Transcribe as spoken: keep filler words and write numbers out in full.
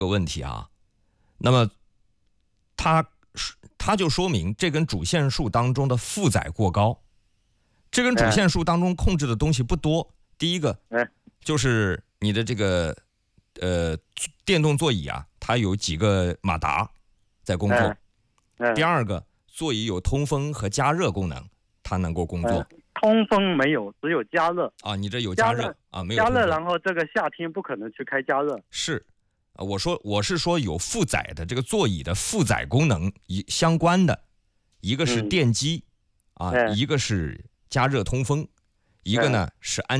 个问题啊，那么它它就说明这根主线束当中的负载过高。这根主线束当中控制的东西不多，第一个就是你的这个呃电动座椅啊，它有几个马达在工作。第二个，座椅有通风和加热功能，它能够工作。 通风没有，只有加热啊！你这有加热啊？没有加热，然后这个夏天不可能去开加热。 是，啊，我说我是说有负载的这个座椅的负载功能一相关的，一个是电机、嗯、啊，一个是加热通风，一个呢是安